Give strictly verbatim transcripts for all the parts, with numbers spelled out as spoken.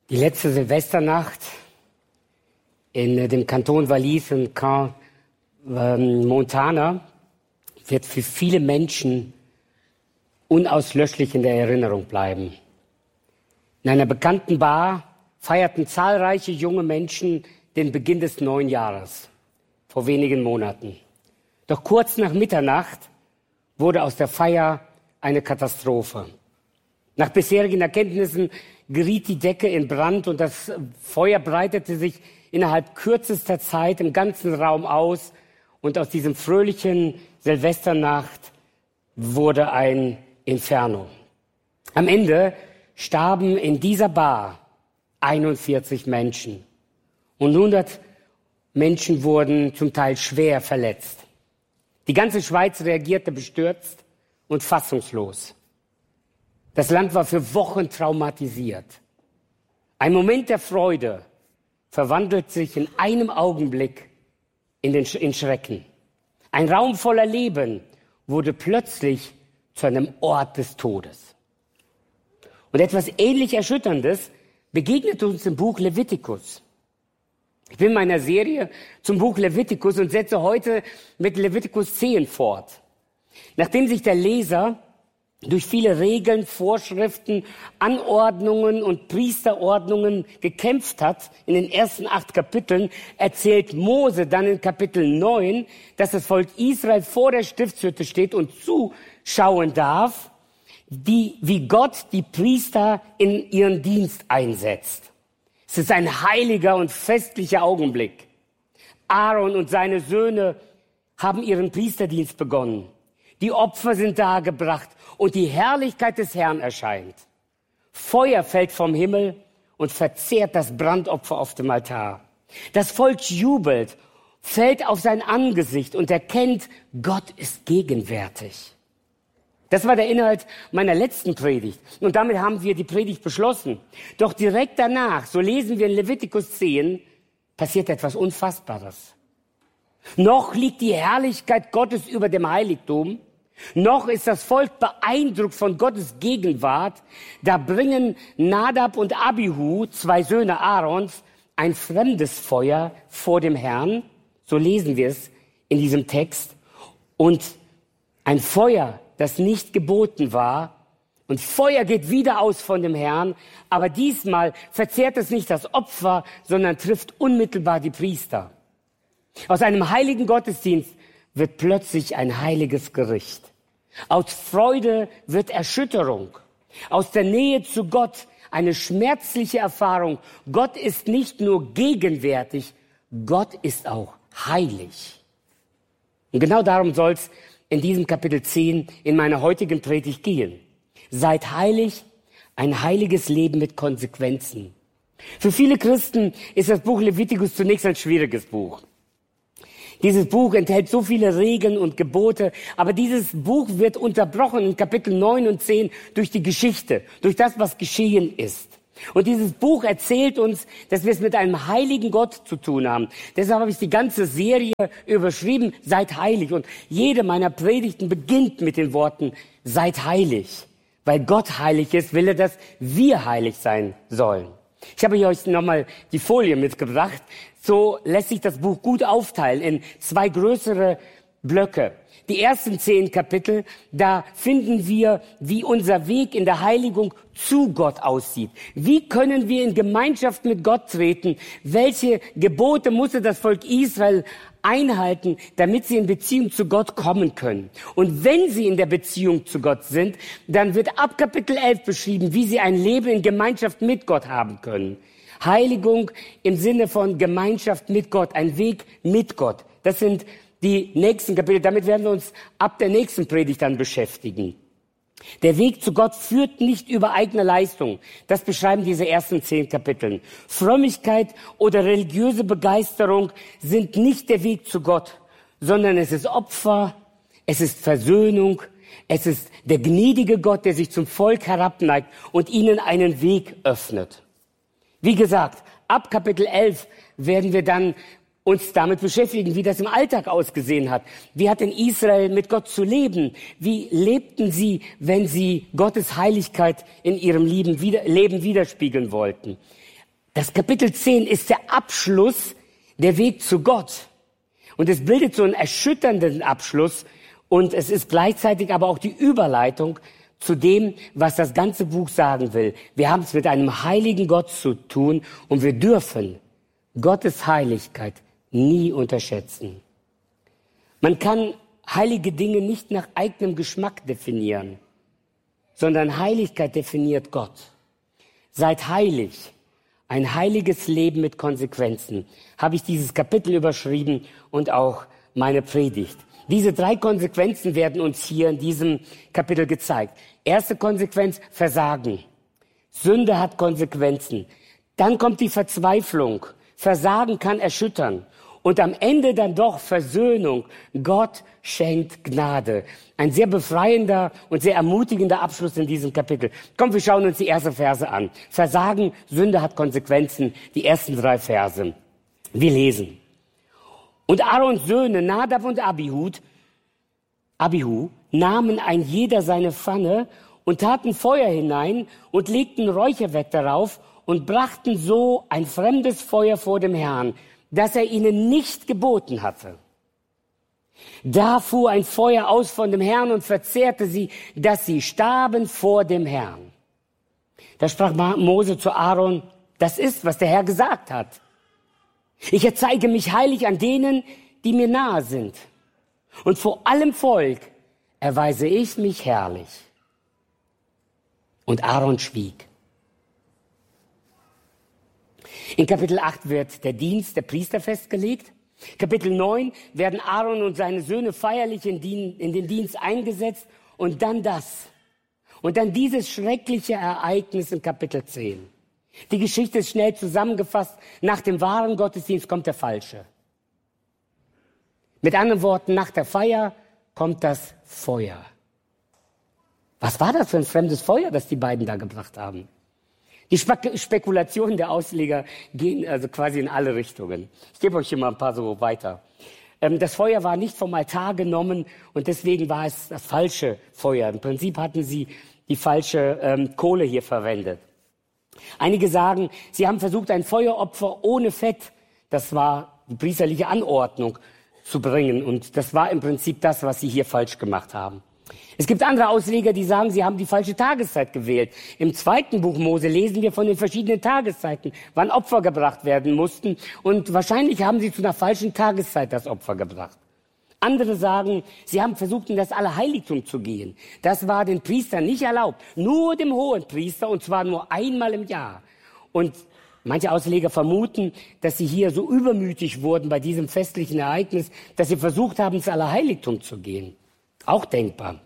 Die letzte Silvesternacht in dem Kanton Wallis in Caen, ähm, Montana wird für viele Menschen unauslöschlich in der Erinnerung bleiben. In einer bekannten Bar feierten zahlreiche junge Menschen den Beginn des neuen Jahres vor wenigen Monaten. Doch kurz nach Mitternacht wurde aus der Feier eine Katastrophe. Nach bisherigen Erkenntnissen geriet die Decke in Brand und das Feuer breitete sich innerhalb kürzester Zeit im ganzen Raum aus. Und aus diesem fröhlichen Silvesternacht wurde ein Inferno. Am Ende starben in dieser Bar einundvierzig Menschen. Und hundert Menschen wurden zum Teil schwer verletzt. Die ganze Schweiz reagierte bestürzt und fassungslos. Das Land war für Wochen traumatisiert. Ein Moment der Freude verwandelt sich in einem Augenblick in den Sch- in Schrecken. Ein Raum voller Leben wurde plötzlich zu einem Ort des Todes. Und etwas ähnlich Erschütterndes begegnet uns im Buch Levitikus. Ich bin in meiner Serie zum Buch Levitikus und setze heute mit Levitikus zehn fort. Nachdem sich der Leser durch viele Regeln, Vorschriften, Anordnungen und Priesterordnungen gekämpft hat in den ersten acht Kapiteln, erzählt Mose dann in Kapitel neun, dass das Volk Israel vor der Stiftshütte steht und zuschauen darf, die, wie Gott die Priester in ihren Dienst einsetzt. Es ist ein heiliger und festlicher Augenblick. Aaron und seine Söhne haben ihren Priesterdienst begonnen. Die Opfer sind dargebracht und die Herrlichkeit des Herrn erscheint. Feuer fällt vom Himmel und verzehrt das Brandopfer auf dem Altar. Das Volk jubelt, fällt auf sein Angesicht und erkennt, Gott ist gegenwärtig. Das war der Inhalt meiner letzten Predigt. Und damit haben wir die Predigt beschlossen. Doch direkt danach, so lesen wir in Levitikus zehn, passiert etwas Unfassbares. Noch liegt die Herrlichkeit Gottes über dem Heiligtum. Noch ist das Volk beeindruckt von Gottes Gegenwart. Da bringen Nadab und Abihu, zwei Söhne Aarons, ein fremdes Feuer vor dem Herrn. So lesen wir es in diesem Text. Und ein Feuer, das nicht geboten war. Und Feuer geht wieder aus von dem Herrn. Aber diesmal verzehrt es nicht das Opfer, sondern trifft unmittelbar die Priester. Aus einem heiligen Gottesdienst wird plötzlich ein heiliges Gericht. Aus Freude wird Erschütterung. Aus der Nähe zu Gott eine schmerzliche Erfahrung. Gott ist nicht nur gegenwärtig, Gott ist auch heilig. Und genau darum soll es in diesem Kapitel zehn in meiner heutigen Predigt gehen. Seid heilig, ein heiliges Leben mit Konsequenzen. Für viele Christen ist das Buch Levitikus zunächst ein schwieriges Buch. Dieses Buch enthält so viele Regeln und Gebote, aber dieses Buch wird unterbrochen in Kapitel neun und zehn durch die Geschichte, durch das, was geschehen ist. Und dieses Buch erzählt uns, dass wir es mit einem heiligen Gott zu tun haben. Deshalb habe ich die ganze Serie überschrieben, seid heilig. Und jede meiner Predigten beginnt mit den Worten, seid heilig. Weil Gott heilig ist, will er, dass wir heilig sein sollen. Ich habe hier euch nochmal die Folie mitgebracht. So lässt sich das Buch gut aufteilen in zwei größere Blöcke. Die ersten zehn Kapitel, da finden wir, wie unser Weg in der Heiligung zu Gott aussieht. Wie können wir in Gemeinschaft mit Gott treten? Welche Gebote musste das Volk Israel einhalten, damit sie in Beziehung zu Gott kommen können? Und wenn sie in der Beziehung zu Gott sind, dann wird ab Kapitel elf beschrieben, wie sie ein Leben in Gemeinschaft mit Gott haben können. Heiligung im Sinne von Gemeinschaft mit Gott, ein Weg mit Gott. Das sind die nächsten Kapitel. Damit werden wir uns ab der nächsten Predigt dann beschäftigen. Der Weg zu Gott führt nicht über eigene Leistung. Das beschreiben diese ersten zehn Kapiteln. Frömmigkeit oder religiöse Begeisterung sind nicht der Weg zu Gott, sondern es ist Opfer, es ist Versöhnung, es ist der gnädige Gott, der sich zum Volk herabneigt und ihnen einen Weg öffnet. Wie gesagt, ab Kapitel elf werden wir dann uns damit beschäftigen, wie das im Alltag ausgesehen hat. Wie hat in Israel mit Gott zu leben? Wie lebten sie, wenn sie Gottes Heiligkeit in ihrem Leben widerspiegeln wollten? Das Kapitel zehn ist der Abschluss, der Weg zu Gott. Und es bildet so einen erschütternden Abschluss und es ist gleichzeitig aber auch die Überleitung zu dem, was das ganze Buch sagen will. Wir haben es mit einem heiligen Gott zu tun und wir dürfen Gottes Heiligkeit nie unterschätzen. Man kann heilige Dinge nicht nach eigenem Geschmack definieren, sondern Heiligkeit definiert Gott. Seid heilig, ein heiliges Leben mit Konsequenzen, habe ich dieses Kapitel überschrieben und auch meine Predigt. Diese drei Konsequenzen werden uns hier in diesem Kapitel gezeigt. Erste Konsequenz, Versagen. Sünde hat Konsequenzen. Dann kommt die Verzweiflung. Versagen kann erschüttern. Und am Ende dann doch Versöhnung. Gott schenkt Gnade. Ein sehr befreiender und sehr ermutigender Abschluss in diesem Kapitel. Komm, wir schauen uns die ersten Verse an. Versagen, Sünde hat Konsequenzen. Die ersten drei Verse. Wir lesen. Und Aarons Söhne, Nadab und Abihud, Abihu, nahmen ein jeder seine Pfanne und taten Feuer hinein und legten Räucherwerk darauf und brachten so ein fremdes Feuer vor dem Herrn, das er ihnen nicht geboten hatte. Da fuhr ein Feuer aus von dem Herrn und verzehrte sie, dass sie starben vor dem Herrn. Da sprach Mose zu Aaron, das ist, was der Herr gesagt hat. Ich erzeige mich heilig an denen, die mir nahe sind. Und vor allem Volk erweise ich mich herrlich. Und Aaron schwieg. In Kapitel acht wird der Dienst der Priester festgelegt. Kapitel neun werden Aaron und seine Söhne feierlich in den Dienst eingesetzt. Und dann das. Und dann dieses schreckliche Ereignis in Kapitel zehn. Die Geschichte ist schnell zusammengefasst. Nach dem wahren Gottesdienst kommt der falsche. Mit anderen Worten, nach der Feier kommt das Feuer. Was war das für ein fremdes Feuer, das die beiden da gebracht haben? Die Spe- Spekulationen der Ausleger gehen also quasi in alle Richtungen. Ich gebe euch hier mal ein paar so weiter. Ähm, das Feuer war nicht vom Altar genommen und deswegen war es das falsche Feuer. Im Prinzip hatten sie die falsche ähm, Kohle hier verwendet. Einige sagen, sie haben versucht, ein Feueropfer ohne Fett, das war die priesterliche Anordnung, zu bringen. Und das war im Prinzip das, was sie hier falsch gemacht haben. Es gibt andere Ausleger, die sagen, sie haben die falsche Tageszeit gewählt. Im zweiten Buch Mose lesen wir von den verschiedenen Tageszeiten, wann Opfer gebracht werden mussten. Und wahrscheinlich haben sie zu einer falschen Tageszeit das Opfer gebracht. Andere sagen, sie haben versucht, in das Allerheiligtum zu gehen. Das war den Priestern nicht erlaubt. Nur dem Hohenpriester, und zwar nur einmal im Jahr. Und manche Ausleger vermuten, dass sie hier so übermütig wurden bei diesem festlichen Ereignis, dass sie versucht haben, ins Allerheiligtum zu gehen. Auch denkbar.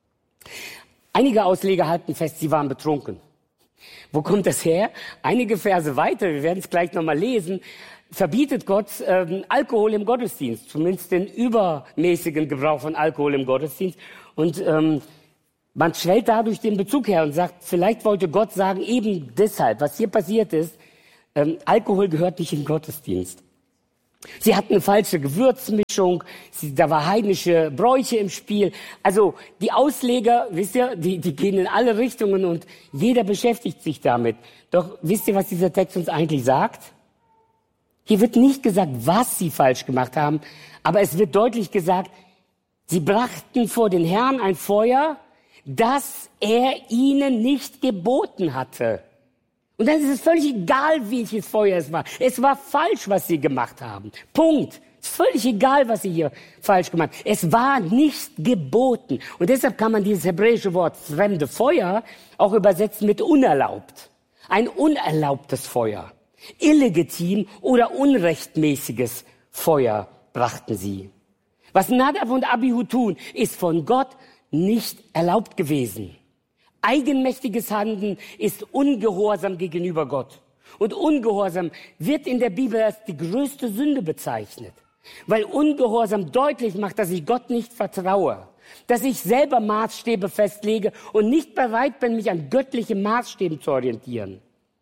Einige Ausleger halten fest, sie waren betrunken. Wo kommt das her? Einige Verse weiter, wir werden es gleich nochmal lesen, verbietet Gott ähm, Alkohol im Gottesdienst, zumindest den übermäßigen Gebrauch von Alkohol im Gottesdienst. Und ähm, man stellt dadurch den Bezug her und sagt, vielleicht wollte Gott sagen, eben deshalb, was hier passiert ist, ähm, Alkohol gehört nicht in den Gottesdienst. Sie hatten eine falsche Gewürzmischung, sie, da war heidnische Bräuche im Spiel. Also die Ausleger, wisst ihr, die, die gehen in alle Richtungen und jeder beschäftigt sich damit. Doch wisst ihr, was dieser Text uns eigentlich sagt? Hier wird nicht gesagt, was sie falsch gemacht haben, aber es wird deutlich gesagt, sie brachten vor den Herrn ein Feuer, das er ihnen nicht geboten hatte. Und dann ist es völlig egal, welches Feuer es war. Es war falsch, was sie gemacht haben. Punkt. Es ist völlig egal, was sie hier falsch gemacht haben. Es war nicht geboten. Und deshalb kann man dieses hebräische Wort fremde Feuer auch übersetzen mit unerlaubt. Ein unerlaubtes Feuer. Illegitim oder unrechtmäßiges Feuer brachten sie. Was Nadab und Abihu tun, ist von Gott nicht erlaubt gewesen. Eigenmächtiges Handeln ist Ungehorsam gegenüber Gott. Und Ungehorsam wird in der Bibel als die größte Sünde bezeichnet. Weil Ungehorsam deutlich macht, dass ich Gott nicht vertraue. Dass ich selber Maßstäbe festlege und nicht bereit bin, mich an göttliche Maßstäben zu orientieren.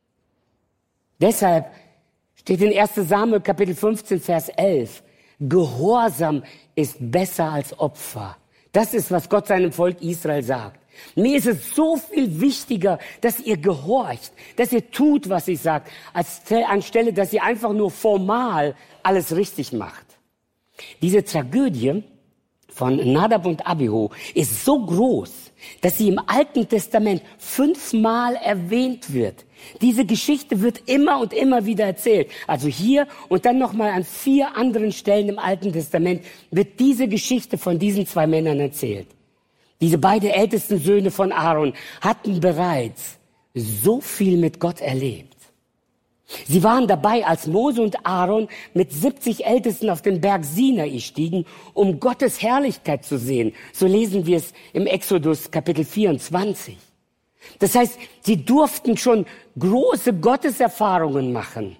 Deshalb steht in erster Samuel Kapitel fünfzehn, Vers elf, Gehorsam ist besser als Opfer. Das ist, was Gott seinem Volk Israel sagt. Mir ist es so viel wichtiger, dass ihr gehorcht, dass ihr tut, was ich sage, als anstelle, dass ihr einfach nur formal alles richtig macht. Diese Tragödie von Nadab und Abihu ist so groß, dass sie im Alten Testament fünfmal erwähnt wird. Diese Geschichte wird immer und immer wieder erzählt. Also hier und dann nochmal an vier anderen Stellen im Alten Testament wird diese Geschichte von diesen zwei Männern erzählt. Diese beiden ältesten Söhne von Aaron hatten bereits so viel mit Gott erlebt. Sie waren dabei, als Mose und Aaron mit siebzig Ältesten auf den Berg Sinai stiegen, um Gottes Herrlichkeit zu sehen. So lesen wir es im Exodus Kapitel vierundzwanzig. Das heißt, sie durften schon große Gotteserfahrungen machen.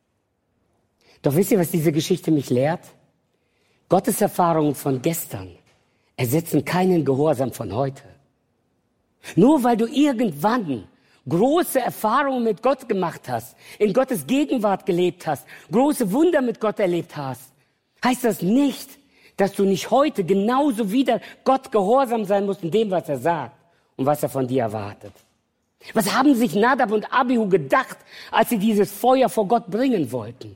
Doch wisst ihr, was diese Geschichte mich lehrt? Gotteserfahrungen von gestern ersetzen keinen Gehorsam von heute. Nur weil du irgendwann große Erfahrungen mit Gott gemacht hast, in Gottes Gegenwart gelebt hast, große Wunder mit Gott erlebt hast, heißt das nicht, dass du nicht heute genauso wieder Gott gehorsam sein musst in dem, was er sagt und was er von dir erwartet. Was haben sich Nadab und Abihu gedacht, als sie dieses Feuer vor Gott bringen wollten?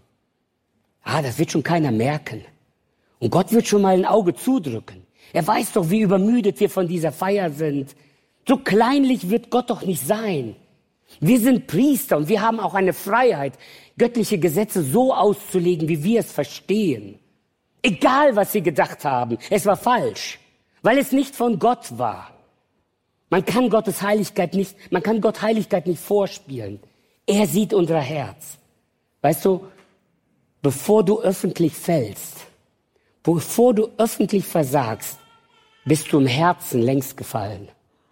Ah, das wird schon keiner merken. Und Gott wird schon mal ein Auge zudrücken. Er weiß doch, wie übermüdet wir von dieser Feier sind. So kleinlich wird Gott doch nicht sein. Wir sind Priester und wir haben auch eine Freiheit, göttliche Gesetze so auszulegen, wie wir es verstehen. Egal, was sie gedacht haben, es war falsch, weil es nicht von Gott war. Man kann Gottes Heiligkeit nicht, man kann Gott Heiligkeit nicht vorspielen. Er sieht unser Herz. Weißt du, bevor du öffentlich fällst, bevor du öffentlich versagst, bist du im Herzen längst gefallen.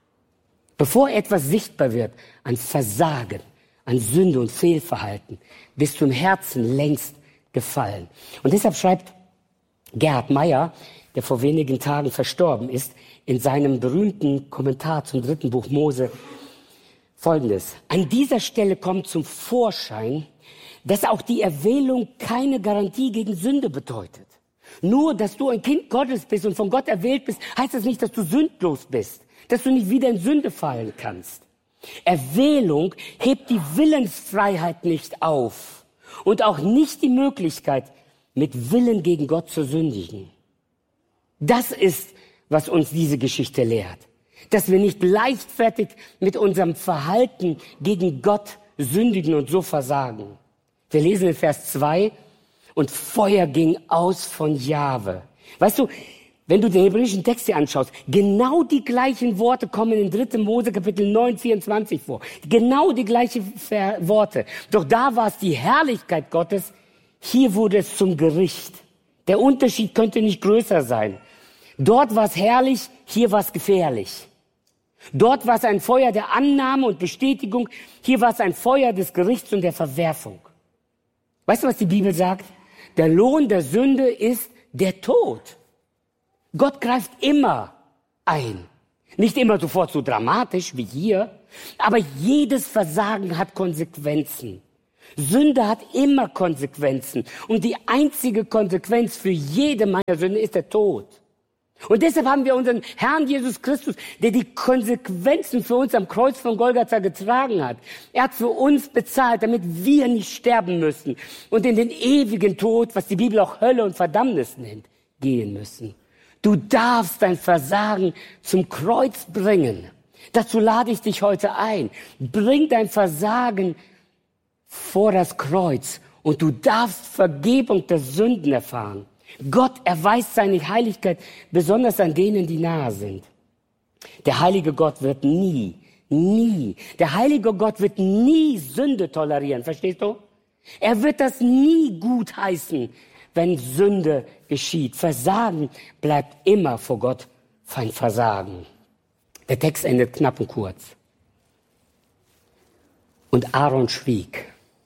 Bevor etwas sichtbar wird an Versagen, an Sünde und Fehlverhalten, bist du im Herzen längst gefallen. Und deshalb schreibt Gerhard Meyer, der vor wenigen Tagen verstorben ist, in seinem berühmten Kommentar zum dritten Buch Mose Folgendes: An dieser Stelle kommt zum Vorschein, dass auch die Erwählung keine Garantie gegen Sünde bedeutet. Nur, dass du ein Kind Gottes bist und von Gott erwählt bist, heißt das nicht, dass du sündlos bist, dass du nicht wieder in Sünde fallen kannst. Erwählung hebt die Willensfreiheit nicht auf und auch nicht die Möglichkeit, mit Willen gegen Gott zu sündigen. Das ist, was uns diese Geschichte lehrt. Dass wir nicht leichtfertig mit unserem Verhalten gegen Gott sündigen und so versagen. Wir lesen in Vers zwei, und Feuer ging aus von Jahwe. Weißt du, wenn du den hebräischen Text hier anschaust, genau die gleichen Worte kommen in dritten Mose Kapitel neun, vierundzwanzig vor. Genau die gleichen Worte. Doch da war es die Herrlichkeit Gottes, hier wurde es zum Gericht. Der Unterschied könnte nicht größer sein. Dort war es herrlich, hier war es gefährlich. Dort war es ein Feuer der Annahme und Bestätigung, hier war es ein Feuer des Gerichts und der Verwerfung. Weißt du, was die Bibel sagt? Der Lohn der Sünde ist der Tod. Gott greift immer ein. Nicht immer sofort so dramatisch wie hier, aber jedes Versagen hat Konsequenzen. Sünde hat immer Konsequenzen. Und die einzige Konsequenz für jede meiner Sünde ist der Tod. Und deshalb haben wir unseren Herrn Jesus Christus, der die Konsequenzen für uns am Kreuz von Golgatha getragen hat. Er hat für uns bezahlt, damit wir nicht sterben müssen und in den ewigen Tod, was die Bibel auch Hölle und Verdammnis nennt, gehen müssen. Du darfst dein Versagen zum Kreuz bringen. Dazu lade ich dich heute ein. Bring dein Versagen vor das Kreuz und du darfst Vergebung der Sünden erfahren. Gott erweist seine Heiligkeit besonders an denen, die nahe sind. Der heilige Gott wird nie, nie, der heilige Gott wird nie Sünde tolerieren, verstehst du? Er wird das nie gut heißen, wenn Sünde geschieht. Versagen bleibt immer vor Gott ein Versagen. Der Text endet knapp und kurz. Und Aaron schwieg.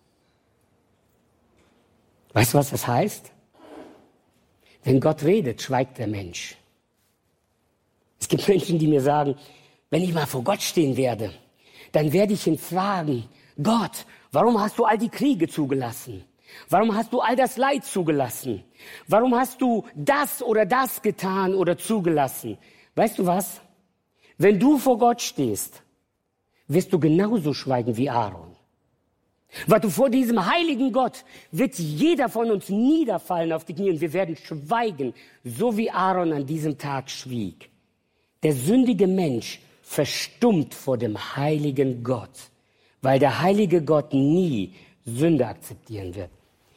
Weißt du, was das heißt? Wenn Gott redet, schweigt der Mensch. Es gibt Menschen, die mir sagen, wenn ich mal vor Gott stehen werde, dann werde ich ihn fragen, Gott, warum hast du all die Kriege zugelassen? Warum hast du all das Leid zugelassen? Warum hast du das oder das getan oder zugelassen? Weißt du was? Wenn du vor Gott stehst, wirst du genauso schweigen wie Aaron. Weil du vor diesem heiligen Gott wird jeder von uns niederfallen auf die Knie und wir werden schweigen, so wie Aaron an diesem Tag schwieg. Der sündige Mensch verstummt vor dem heiligen Gott, weil der heilige Gott nie Sünde akzeptieren wird.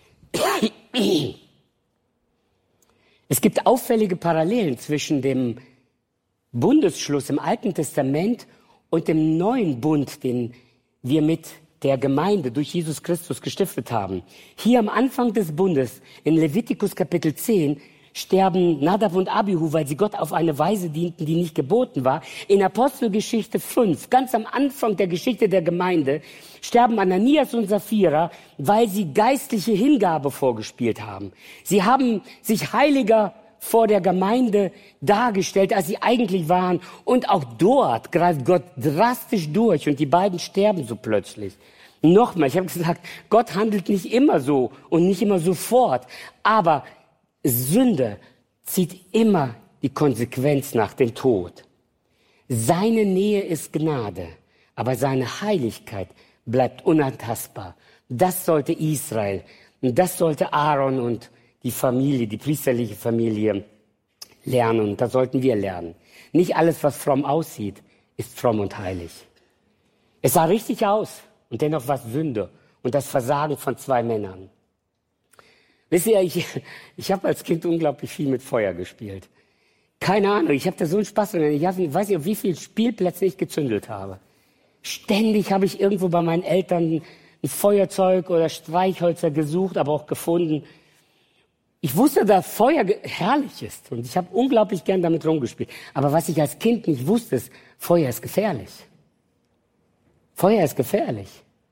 Es gibt auffällige Parallelen zwischen dem Bundesschluss im Alten Testament und dem neuen Bund, den wir mit der Gemeinde durch Jesus Christus gestiftet haben. Hier am Anfang des Bundes, in Levitikus Kapitel zehn, sterben Nadab und Abihu, weil sie Gott auf eine Weise dienten, die nicht geboten war. In Apostelgeschichte fünf, ganz am Anfang der Geschichte der Gemeinde, sterben Ananias und Sapphira, weil sie geistliche Hingabe vorgespielt haben. Sie haben sich heiliger vor der Gemeinde dargestellt, als sie eigentlich waren. Und auch dort greift Gott drastisch durch und die beiden sterben so plötzlich. Nochmal, ich habe gesagt, Gott handelt nicht immer so und nicht immer sofort, aber Sünde zieht immer die Konsequenz nach dem Tod. Seine Nähe ist Gnade, aber seine Heiligkeit bleibt unantastbar. Das sollte Israel und das sollte Aaron und die Familie, die priesterliche Familie lernen. Und das sollten wir lernen. Nicht alles, was fromm aussieht, ist fromm und heilig. Es sah richtig aus und dennoch war es Sünde und das Versagen von zwei Männern. Wisst ihr, ich, ich habe als Kind unglaublich viel mit Feuer gespielt. Keine Ahnung, ich habe da so einen Spaß drin. Ich weiß nicht, auf wie viele Spielplätze ich gezündelt habe. Ständig habe ich irgendwo bei meinen Eltern ein Feuerzeug oder Streichhölzer gesucht, aber auch gefunden. Ich wusste, dass Feuer herrlich ist und ich habe unglaublich gern damit rumgespielt. Aber was ich als Kind nicht wusste, ist, Feuer ist gefährlich. Feuer ist gefährlich.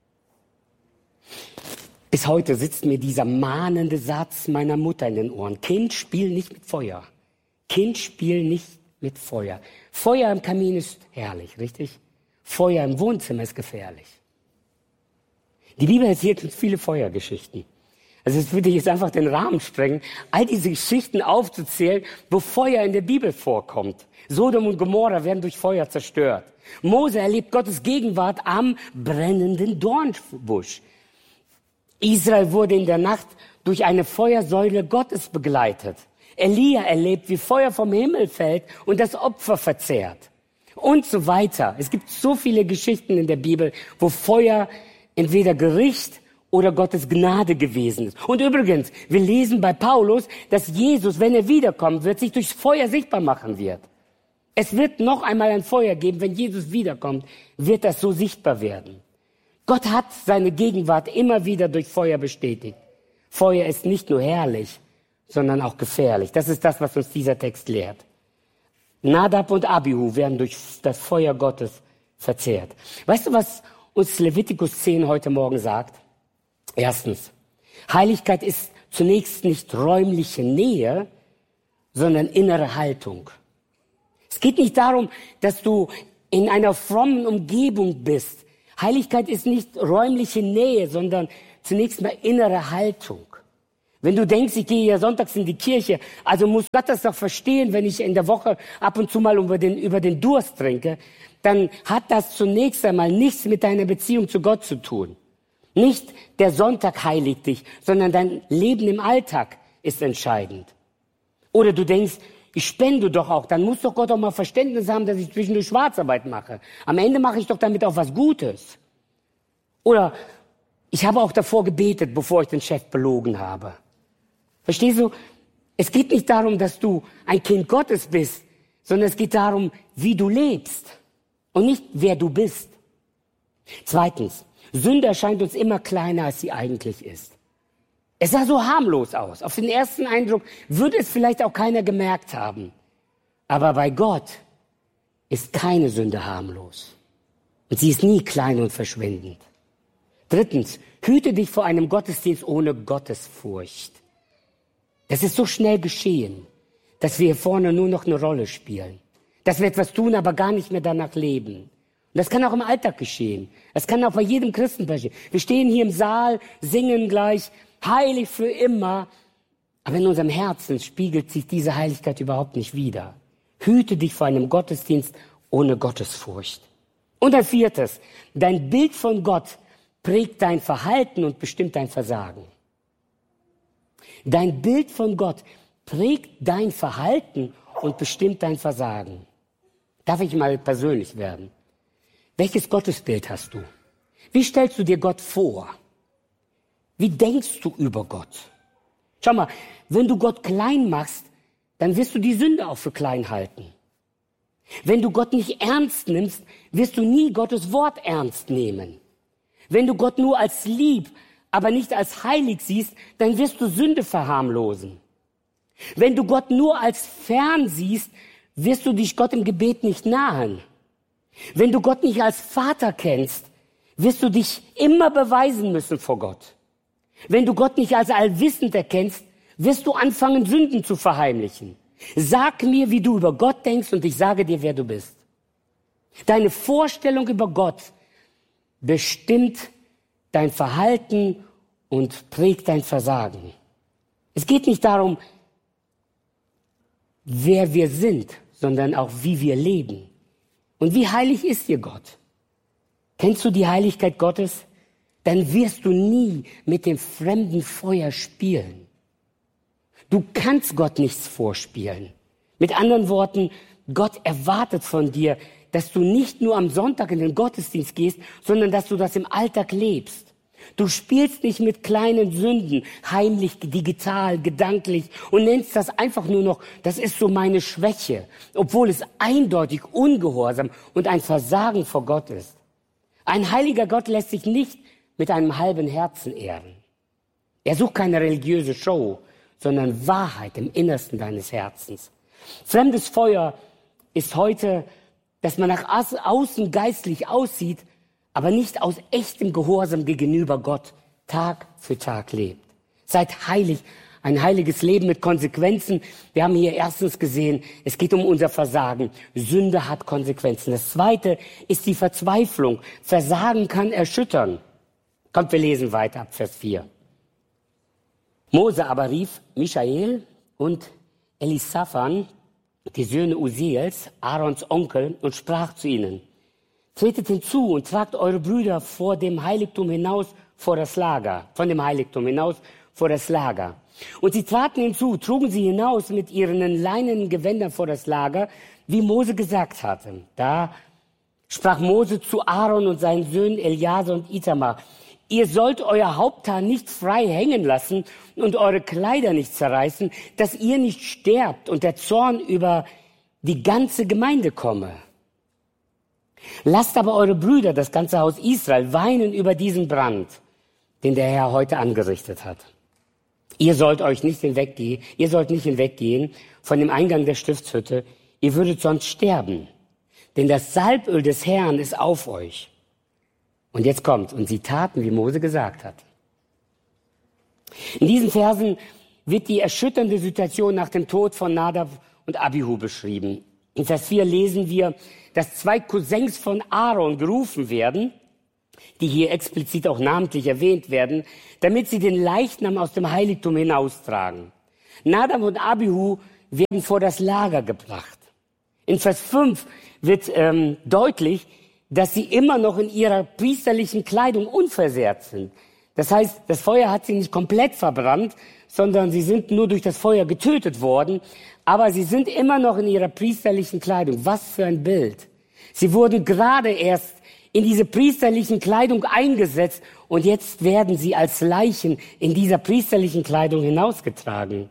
Bis heute sitzt mir dieser mahnende Satz meiner Mutter in den Ohren. Kind, spiel nicht mit Feuer. Kind, spiel nicht mit Feuer. Feuer im Kamin ist herrlich, richtig? Feuer im Wohnzimmer ist gefährlich. Die Bibel erzählt uns viele Feuergeschichten. Also es würde jetzt einfach den Rahmen sprengen, all diese Geschichten aufzuzählen, wo Feuer in der Bibel vorkommt. Sodom und Gomorra werden durch Feuer zerstört. Mose erlebt Gottes Gegenwart am brennenden Dornbusch. Israel wurde in der Nacht durch eine Feuersäule Gottes begleitet. Elia erlebt, wie Feuer vom Himmel fällt und das Opfer verzehrt. Und so weiter. Es gibt so viele Geschichten in der Bibel, wo Feuer entweder Gericht oder Gottes Gnade gewesen ist. Und übrigens, wir lesen bei Paulus, dass Jesus, wenn er wiederkommt, wird sich durchs Feuer sichtbar machen wird. Es wird noch einmal ein Feuer geben, wenn Jesus wiederkommt, wird das so sichtbar werden. Gott hat seine Gegenwart immer wieder durch Feuer bestätigt. Feuer ist nicht nur herrlich, sondern auch gefährlich. Das ist das, was uns dieser Text lehrt. Nadab und Abihu werden durch das Feuer Gottes verzehrt. Weißt du, was uns Levitikus zehn heute Morgen sagt? Erstens, Heiligkeit ist zunächst nicht räumliche Nähe, sondern innere Haltung. Es geht nicht darum, dass du in einer frommen Umgebung bist. Heiligkeit ist nicht räumliche Nähe, sondern zunächst mal innere Haltung. Wenn du denkst, ich gehe ja sonntags in die Kirche, also muss Gott das doch verstehen, wenn ich in der Woche ab und zu mal über den, über den Durst trinke, dann hat das zunächst einmal nichts mit deiner Beziehung zu Gott zu tun. Nicht der Sonntag heiligt dich, sondern dein Leben im Alltag ist entscheidend. Oder du denkst, ich spende doch auch, dann muss doch Gott auch mal Verständnis haben, dass ich zwischendurch Schwarzarbeit mache. Am Ende mache ich doch damit auch was Gutes. Oder ich habe auch davor gebetet, bevor ich den Chef belogen habe. Verstehst du? Es geht nicht darum, dass du ein Kind Gottes bist, sondern es geht darum, wie du lebst und nicht, wer du bist. Zweitens, Sünde erscheint uns immer kleiner, als sie eigentlich ist. Es sah so harmlos aus. Auf den ersten Eindruck würde es vielleicht auch keiner gemerkt haben. Aber bei Gott ist keine Sünde harmlos. Und sie ist nie klein und verschwindend. Drittens, hüte dich vor einem Gottesdienst ohne Gottesfurcht. Das ist so schnell geschehen, dass wir hier vorne nur noch eine Rolle spielen. Dass wir etwas tun, aber gar nicht mehr danach leben. Und das kann auch im Alltag geschehen. Das kann auch bei jedem Christen passieren. Wir stehen hier im Saal, singen gleich, heilig für immer. Aber in unserem Herzen spiegelt sich diese Heiligkeit überhaupt nicht wider. Hüte dich vor einem Gottesdienst ohne Gottesfurcht. Und ein viertes, dein Bild von Gott prägt dein Verhalten und bestimmt dein Versagen. Dein Bild von Gott prägt dein Verhalten und bestimmt dein Versagen. Darf ich mal persönlich werden? Welches Gottesbild hast du? Wie stellst du dir Gott vor? Wie denkst du über Gott? Schau mal, wenn du Gott klein machst, dann wirst du die Sünde auch für klein halten. Wenn du Gott nicht ernst nimmst, wirst du nie Gottes Wort ernst nehmen. Wenn du Gott nur als lieb, aber nicht als heilig siehst, dann wirst du Sünde verharmlosen. Wenn du Gott nur als fern siehst, wirst du dich Gott im Gebet nicht nahen. Wenn du Gott nicht als Vater kennst, wirst du dich immer beweisen müssen vor Gott. Wenn du Gott nicht als allwissend erkennst, wirst du anfangen, Sünden zu verheimlichen. Sag mir, wie du über Gott denkst, und ich sage dir, wer du bist. Deine Vorstellung über Gott bestimmt dein Verhalten und prägt dein Versagen. Es geht nicht darum, wer wir sind, sondern auch, wie wir leben. Und wie heilig ist dir Gott? Kennst du die Heiligkeit Gottes? Dann wirst du nie mit dem fremden Feuer spielen. Du kannst Gott nichts vorspielen. Mit anderen Worten, Gott erwartet von dir, dass du nicht nur am Sonntag in den Gottesdienst gehst, sondern dass du das im Alltag lebst. Du spielst nicht mit kleinen Sünden, heimlich, digital, gedanklich und nennst das einfach nur noch, das ist so meine Schwäche, obwohl es eindeutig Ungehorsam und ein Versagen vor Gott ist. Ein heiliger Gott lässt sich nicht mit einem halben Herzen ehren. Er sucht keine religiöse Show, sondern Wahrheit im Innersten deines Herzens. Fremdes Feuer ist heute, dass man nach außen geistlich aussieht, aber nicht aus echtem Gehorsam gegenüber Gott Tag für Tag lebt. Seid heilig, ein heiliges Leben mit Konsequenzen. Wir haben hier erstens gesehen, es geht um unser Versagen. Sünde hat Konsequenzen. Das zweite ist die Verzweiflung. Versagen kann erschüttern. Kommt, wir lesen weiter ab Vers vier. Mose aber rief Michael und Elisaphan, die Söhne Uziels, Aarons Onkel, und sprach zu ihnen: Tretet hinzu und tragt eure Brüder vor dem Heiligtum hinaus vor das Lager, von dem Heiligtum hinaus vor das Lager. Und sie traten hinzu, trugen sie hinaus mit ihren leinenen Gewändern vor das Lager, wie Mose gesagt hatte. Da sprach Mose zu Aaron und seinen Söhnen Eleazar und Itamar: Ihr sollt euer Haupthaar nicht frei hängen lassen und eure Kleider nicht zerreißen, dass ihr nicht sterbt und der Zorn über die ganze Gemeinde komme. Lasst aber eure Brüder, das ganze Haus Israel, weinen über diesen Brand, den der Herr heute angerichtet hat. Ihr sollt euch nicht hinweggehen, ihr sollt nicht hinweggehen von dem Eingang der Stiftshütte, ihr würdet sonst sterben, denn das Salböl des Herrn ist auf euch. Und jetzt kommt, und sie taten, wie Mose gesagt hat. In diesen Versen wird die erschütternde Situation nach dem Tod von Nadab und Abihu beschrieben. In Vers vier lesen wir, dass zwei Cousins von Aaron gerufen werden, die hier explizit auch namentlich erwähnt werden, damit sie den Leichnam aus dem Heiligtum hinaustragen. Nadab und Abihu werden vor das Lager gebracht. In Vers fünf wird ähm, deutlich, dass sie immer noch in ihrer priesterlichen Kleidung unversehrt sind. Das heißt, das Feuer hat sie nicht komplett verbrannt, sondern sie sind nur durch das Feuer getötet worden, aber sie sind immer noch in ihrer priesterlichen Kleidung. Was für ein Bild. Sie wurden gerade erst in diese priesterlichen Kleidung eingesetzt und jetzt werden sie als Leichen in dieser priesterlichen Kleidung hinausgetragen.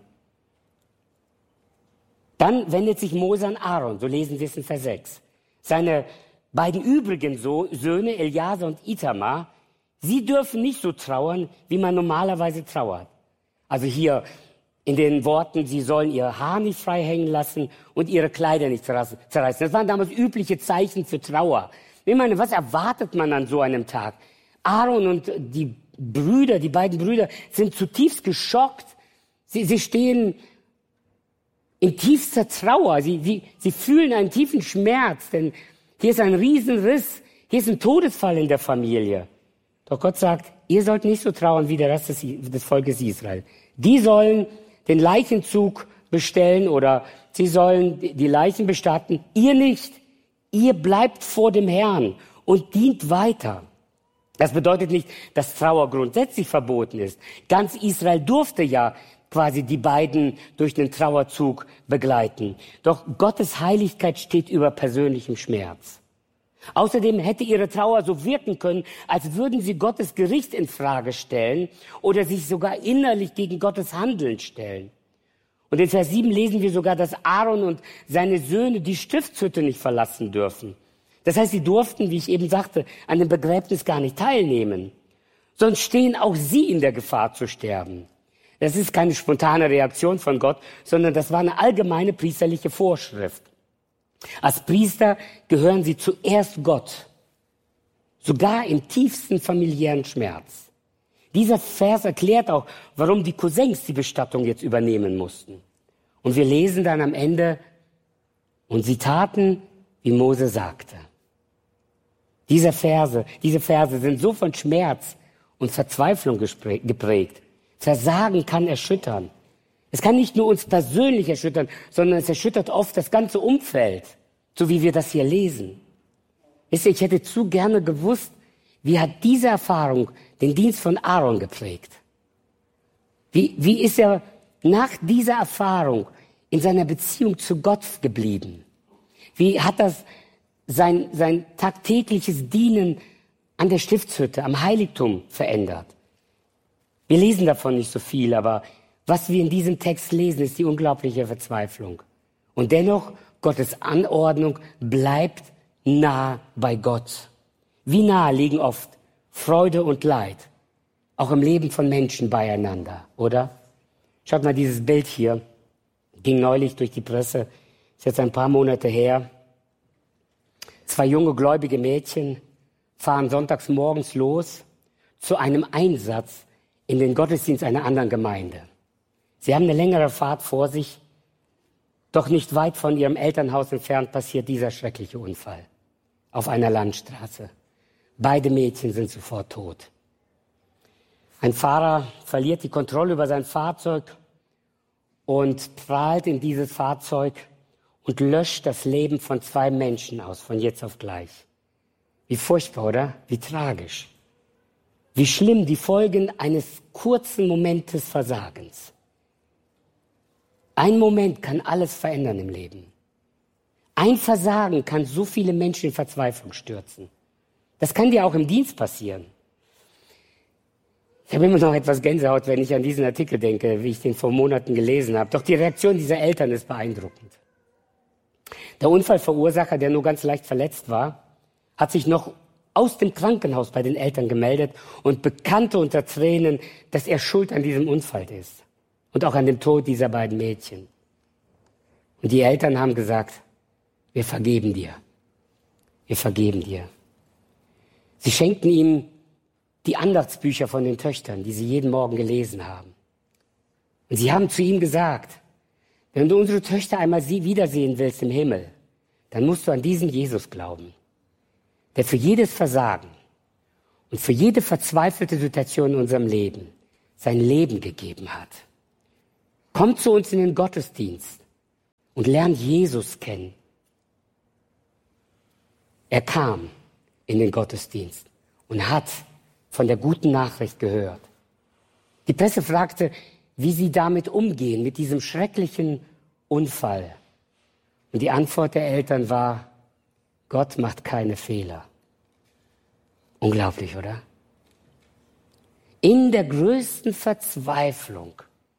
Dann wendet sich Mose an Aaron, so lesen wir es in Vers sechs. Seine beiden übrigen Söhne, Eleazar und Itamar, sie dürfen nicht so trauern, wie man normalerweise trauert. Also hier in den Worten, sie sollen ihr Haar nicht frei hängen lassen und ihre Kleider nicht zerreißen. Das waren damals übliche Zeichen für Trauer. Ich meine, was erwartet man an so einem Tag? Aaron und die Brüder, die beiden Brüder, sind zutiefst geschockt. Sie, sie stehen in tiefster Trauer. Sie, sie, sie fühlen einen tiefen Schmerz, denn hier ist ein Riesenriss. Hier ist ein Todesfall in der Familie. Doch Gott sagt, ihr sollt nicht so trauern wie der Rest des, des Volkes Israel. Die sollen den Leichenzug bestellen oder sie sollen die Leichen bestatten. Ihr nicht. Ihr bleibt vor dem Herrn und dient weiter. Das bedeutet nicht, dass Trauer grundsätzlich verboten ist. Ganz Israel durfte ja quasi die beiden durch den Trauerzug begleiten. Doch Gottes Heiligkeit steht über persönlichem Schmerz. Außerdem hätte ihre Trauer so wirken können, als würden sie Gottes Gericht in Frage stellen oder sich sogar innerlich gegen Gottes Handeln stellen. Und in Vers sieben lesen wir sogar, dass Aaron und seine Söhne die Stiftshütte nicht verlassen dürfen. Das heißt, sie durften, wie ich eben sagte, an dem Begräbnis gar nicht teilnehmen. Sonst stehen auch sie in der Gefahr zu sterben. Das ist keine spontane Reaktion von Gott, sondern das war eine allgemeine priesterliche Vorschrift. Als Priester gehören sie zuerst Gott, sogar im tiefsten familiären Schmerz. Dieser Vers erklärt auch, warum die Cousins die Bestattung jetzt übernehmen mussten. Und wir lesen dann am Ende, und sie taten, wie Mose sagte. Diese Verse, diese Verse sind so von Schmerz und Verzweiflung geprägt. Versagen kann erschüttern. Es kann nicht nur uns persönlich erschüttern, sondern es erschüttert oft das ganze Umfeld, so wie wir das hier lesen. Wisst ihr, ich hätte zu gerne gewusst, wie hat diese Erfahrung den Dienst von Aaron geprägt? Wie, wie ist er nach dieser Erfahrung in seiner Beziehung zu Gott geblieben? Wie hat das sein, sein tagtägliches Dienen an der Stiftshütte, am Heiligtum verändert? Wir lesen davon nicht so viel, aber was wir in diesem Text lesen, ist die unglaubliche Verzweiflung. Und dennoch, Gottes Anordnung bleibt nah bei Gott. Wie nah liegen oft Freude und Leid, auch im Leben von Menschen beieinander, oder? Schaut mal dieses Bild hier, ging neulich durch die Presse, ist jetzt ein paar Monate her. Zwei junge gläubige Mädchen fahren sonntags morgens los zu einem Einsatz in den Gottesdienst einer anderen Gemeinde. Sie haben eine längere Fahrt vor sich, doch nicht weit von ihrem Elternhaus entfernt passiert dieser schreckliche Unfall auf einer Landstraße. Beide Mädchen sind sofort tot. Ein Fahrer verliert die Kontrolle über sein Fahrzeug und prahlt in dieses Fahrzeug und löscht das Leben von zwei Menschen aus, von jetzt auf gleich. Wie furchtbar, oder? Wie tragisch. Wie schlimm die Folgen eines kurzen Momentes Versagens. Ein Moment kann alles verändern im Leben. Ein Versagen kann so viele Menschen in Verzweiflung stürzen. Das kann dir auch im Dienst passieren. Ich habe immer noch etwas Gänsehaut, wenn ich an diesen Artikel denke, wie ich den vor Monaten gelesen habe. Doch die Reaktion dieser Eltern ist beeindruckend. Der Unfallverursacher, der nur ganz leicht verletzt war, hat sich noch aus dem Krankenhaus bei den Eltern gemeldet und bekannte unter Tränen, dass er schuld an diesem Unfall ist und auch an dem Tod dieser beiden Mädchen. Und die Eltern haben gesagt, wir vergeben dir. Wir vergeben dir. Sie schenkten ihm die Andachtsbücher von den Töchtern, die sie jeden Morgen gelesen haben. Und sie haben zu ihm gesagt, wenn du unsere Töchter einmal sie wiedersehen willst im Himmel, dann musst du an diesen Jesus glauben, der für jedes Versagen und für jede verzweifelte Situation in unserem Leben sein Leben gegeben hat. Komm zu uns in den Gottesdienst und lern Jesus kennen. Er kam in den Gottesdienst und hat von der guten Nachricht gehört. Die Presse fragte, wie sie damit umgehen, mit diesem schrecklichen Unfall. Und die Antwort der Eltern war, Gott macht keine Fehler. Unglaublich, oder? In der größten Verzweiflung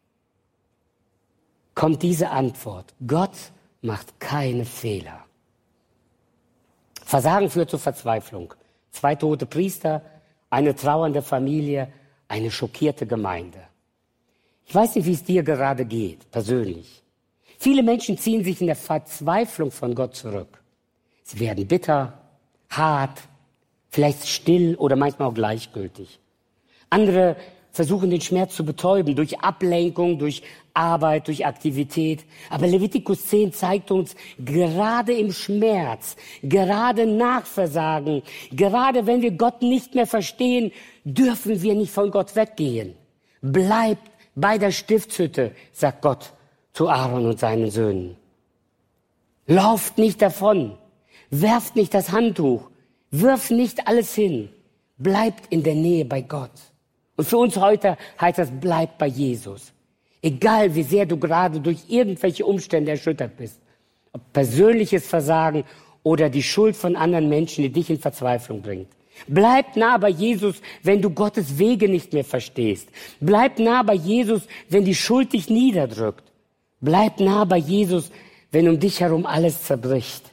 kommt diese Antwort. Gott macht keine Fehler. Versagen führt zur Verzweiflung. Zwei tote Priester, eine trauernde Familie, eine schockierte Gemeinde. Ich weiß nicht, wie es dir gerade geht, persönlich. Viele Menschen ziehen sich in der Verzweiflung von Gott zurück. Sie werden bitter, hart, vielleicht still oder manchmal auch gleichgültig. Andere versuchen den Schmerz zu betäuben durch Ablenkung, durch Arbeit, durch Aktivität. Aber Levitikus zehn zeigt uns, gerade im Schmerz, gerade nach Versagen, gerade wenn wir Gott nicht mehr verstehen, dürfen wir nicht von Gott weggehen. Bleibt bei der Stiftshütte, sagt Gott zu Aaron und seinen Söhnen. Lauft nicht davon. Werft nicht das Handtuch. Wirf nicht alles hin. Bleibt in der Nähe bei Gott. Und für uns heute heißt das, bleib bei Jesus. Egal, wie sehr du gerade durch irgendwelche Umstände erschüttert bist. Ob persönliches Versagen oder die Schuld von anderen Menschen, die dich in Verzweiflung bringt. Bleib nah bei Jesus, wenn du Gottes Wege nicht mehr verstehst. Bleib nah bei Jesus, wenn die Schuld dich niederdrückt. Bleib nah bei Jesus, wenn um dich herum alles zerbricht.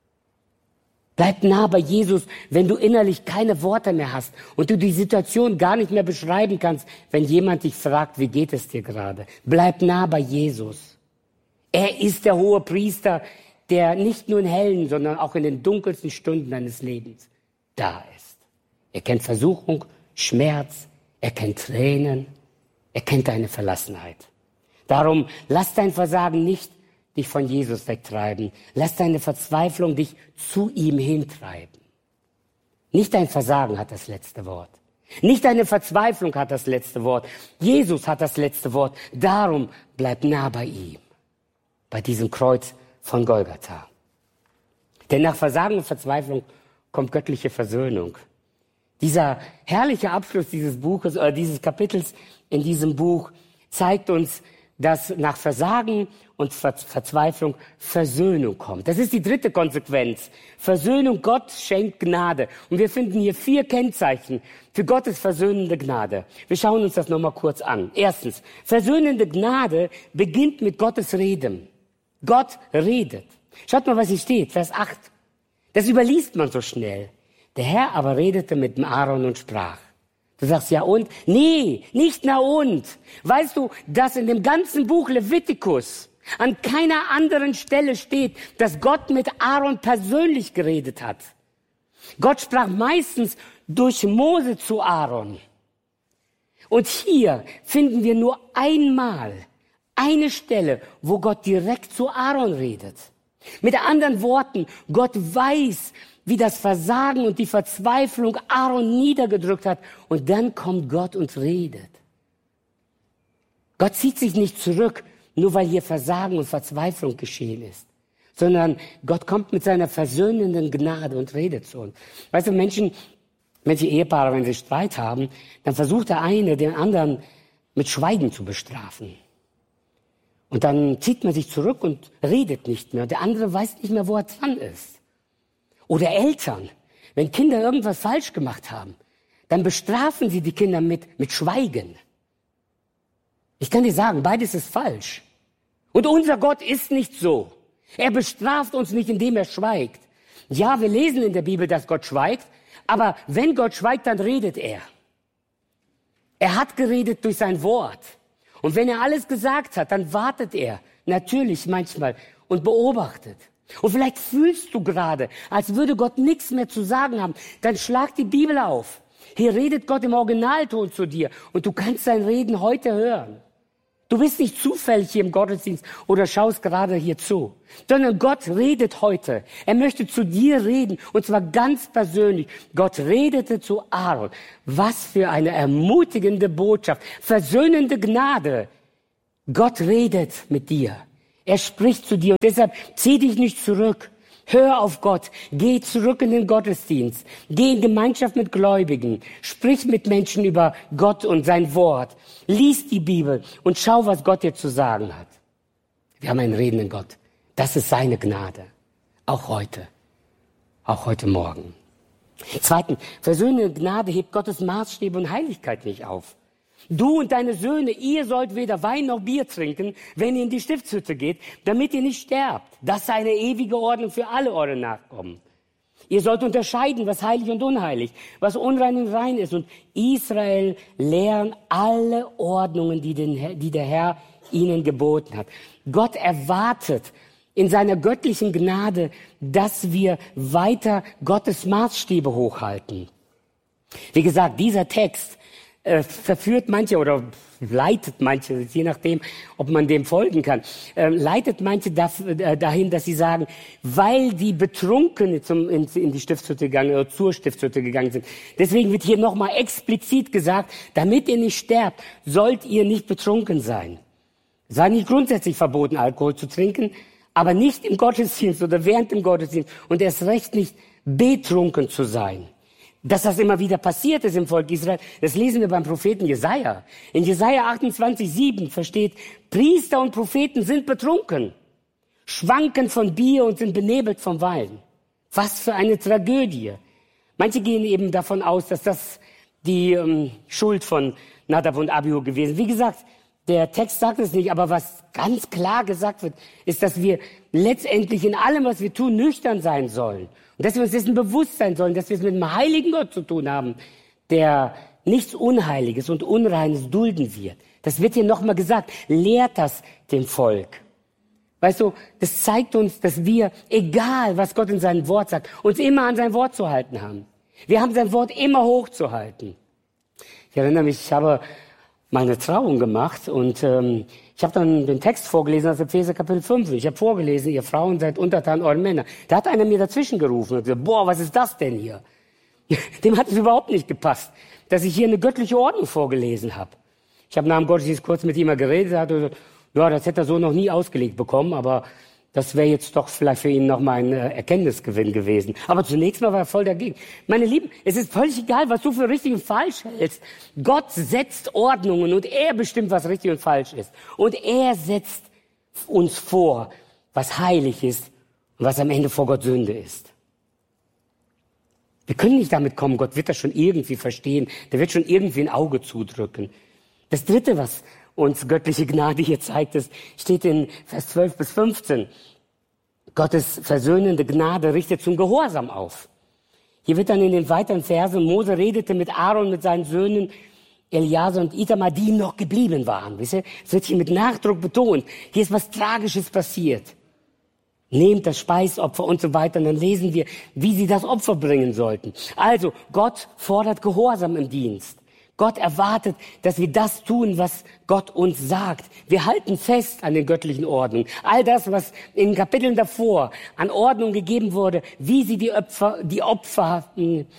Bleib nah bei Jesus, wenn du innerlich keine Worte mehr hast und du die Situation gar nicht mehr beschreiben kannst, wenn jemand dich fragt, wie geht es dir gerade? Bleib nah bei Jesus. Er ist der hohe Priester, der nicht nur in hellen, sondern auch in den dunkelsten Stunden deines Lebens da ist. Er kennt Versuchung, Schmerz, er kennt Tränen, er kennt deine Verlassenheit. Darum lass dein Versagen nicht dich von Jesus wegtreiben. Lass deine Verzweiflung dich zu ihm hintreiben. Nicht dein Versagen hat das letzte Wort. Nicht deine Verzweiflung hat das letzte Wort. Jesus hat das letzte Wort. Darum bleib nah bei ihm. Bei diesem Kreuz von Golgatha. Denn nach Versagen und Verzweiflung kommt göttliche Versöhnung. Dieser herrliche Abschluss dieses Buches, oder dieses Kapitels in diesem Buch zeigt uns, dass nach Versagen und Ver- Verzweiflung Versöhnung kommt. Das ist die dritte Konsequenz. Versöhnung, Gott schenkt Gnade. Und wir finden hier vier Kennzeichen für Gottes versöhnende Gnade. Wir schauen uns das nochmal kurz an. Erstens, versöhnende Gnade beginnt mit Gottes Reden. Gott redet. Schaut mal, was hier steht, Vers acht. Das überliest man so schnell. Der Herr aber redete mit dem Aaron und sprach. Du sagst, ja und? Nee, nicht na und. Weißt du, dass in dem ganzen Buch Levitikus an keiner anderen Stelle steht, dass Gott mit Aaron persönlich geredet hat. Gott sprach meistens durch Mose zu Aaron. Und hier finden wir nur einmal eine Stelle, wo Gott direkt zu Aaron redet. Mit anderen Worten, Gott weiß, wie das Versagen und die Verzweiflung Aaron niedergedrückt hat. Und dann kommt Gott und redet. Gott zieht sich nicht zurück, nur weil hier Versagen und Verzweiflung geschehen ist. Sondern Gott kommt mit seiner versöhnenden Gnade und redet zu uns. Weißt du, Menschen, manche Ehepaare, wenn sie Streit haben, dann versucht der eine, den anderen mit Schweigen zu bestrafen. Und dann zieht man sich zurück und redet nicht mehr. Und der andere weiß nicht mehr, wo er dran ist. Oder Eltern, wenn Kinder irgendwas falsch gemacht haben, dann bestrafen sie die Kinder mit, mit Schweigen. Ich kann dir sagen, beides ist falsch. Und unser Gott ist nicht so. Er bestraft uns nicht, indem er schweigt. Ja, wir lesen in der Bibel, dass Gott schweigt, aber wenn Gott schweigt, dann redet er. Er hat geredet durch sein Wort. Und wenn er alles gesagt hat, dann wartet er, natürlich manchmal, und beobachtet. Und vielleicht fühlst du gerade, als würde Gott nichts mehr zu sagen haben. Dann schlag die Bibel auf. Hier redet Gott im Originalton zu dir. Und du kannst sein Reden heute hören. Du bist nicht zufällig hier im Gottesdienst oder schaust gerade hier zu. Sondern Gott redet heute. Er möchte zu dir reden. Und zwar ganz persönlich. Gott redete zu Aaron. Was für eine ermutigende Botschaft. Versöhnende Gnade. Gott redet mit dir. Er spricht zu dir und deshalb zieh dich nicht zurück. Hör auf Gott. Geh zurück in den Gottesdienst. Geh in Gemeinschaft mit Gläubigen. Sprich mit Menschen über Gott und sein Wort. Lies die Bibel und schau, was Gott dir zu sagen hat. Wir haben einen redenden Gott. Das ist seine Gnade. Auch heute. Auch heute Morgen. Zweitens, versöhnende Gnade hebt Gottes Maßstäbe und Heiligkeit nicht auf. Du und deine Söhne, ihr sollt weder Wein noch Bier trinken, wenn ihr in die Stiftshütte geht, damit ihr nicht sterbt. Das sei eine ewige Ordnung für alle eure Nachkommen. Ihr sollt unterscheiden, was heilig und unheilig, was unrein und rein ist. Und Israel lernt alle Ordnungen, die, den, die der Herr ihnen geboten hat. Gott erwartet in seiner göttlichen Gnade, dass wir weiter Gottes Maßstäbe hochhalten. Wie gesagt, dieser Text äh, verführt manche oder leitet manche, je nachdem, ob man dem folgen kann, äh, leitet manche dahin, dass sie sagen, weil die Betrunkene zum, in, in die Stiftshütte gegangen oder zur Stiftshütte gegangen sind. Deswegen wird hier nochmal explizit gesagt, damit ihr nicht sterbt, sollt ihr nicht betrunken sein. Es war nicht grundsätzlich verboten, Alkohol zu trinken, aber nicht im Gottesdienst oder während dem Gottesdienst und erst recht nicht betrunken zu sein. Dass das immer wieder passiert ist im Volk Israel, das lesen wir beim Propheten Jesaja. In Jesaja achtundzwanzig, sieben versteht, Priester und Propheten sind betrunken, schwanken von Bier und sind benebelt vom Wein. Was für eine Tragödie. Manche gehen eben davon aus, dass das die ähm, Schuld von Nadab und Abihu gewesen ist. Wie gesagt, der Text sagt es nicht, aber was ganz klar gesagt wird, ist, dass wir letztendlich in allem, was wir tun, nüchtern sein sollen. Und dass wir uns dessen bewusst sein sollen, dass wir es mit einem heiligen Gott zu tun haben, der nichts Unheiliges und Unreines dulden wird. Das wird hier nochmal gesagt. Lehrt das dem Volk. Weißt du, das zeigt uns, dass wir, egal was Gott in seinem Wort sagt, uns immer an sein Wort zu halten haben. Wir haben sein Wort immer hochzuhalten. Ich erinnere mich, ich habe meine Trauung gemacht und ähm, ich habe dann den Text vorgelesen aus Epheser Kapitel fünf. Ich habe vorgelesen, ihr Frauen seid untertan euren Männern. Da hat einer mir dazwischen gerufen und gesagt, boah, was ist das denn hier? Dem hat es überhaupt nicht gepasst, dass ich hier eine göttliche Ordnung vorgelesen habe. Ich habe nach dem Gottesdienst kurz mit ihm geredet, er hat gesagt, ja, das hätte er so noch nie ausgelegt bekommen, aber das wäre jetzt doch vielleicht für ihn nochmal ein äh, Erkenntnisgewinn gewesen. Aber zunächst mal war er voll dagegen. Meine Lieben, es ist völlig egal, was du für richtig und falsch hältst. Gott setzt Ordnungen und er bestimmt, was richtig und falsch ist. Und er setzt uns vor, was heilig ist und was am Ende vor Gott Sünde ist. Wir können nicht damit kommen, Gott wird das schon irgendwie verstehen. Der wird schon irgendwie ein Auge zudrücken. Das Dritte, was uns göttliche Gnade hier zeigt, es steht in Vers zwölf bis fünfzehn. Gottes versöhnende Gnade richtet zum Gehorsam auf. Hier wird dann in den weiteren Versen, Mose redete mit Aaron, mit seinen Söhnen Eleazar und Itamar, die ihm noch geblieben waren. Wisst ihr? Es wird hier mit Nachdruck betont. Hier ist was Tragisches passiert. Nehmt das Speisopfer und so weiter. Und dann lesen wir, wie sie das Opfer bringen sollten. Also, Gott fordert Gehorsam im Dienst. Gott erwartet, dass wir das tun, was Gott uns sagt. Wir halten fest an den göttlichen Ordnungen. All das, was in den Kapiteln davor an Ordnung gegeben wurde, wie sie die Opfer, die Opfer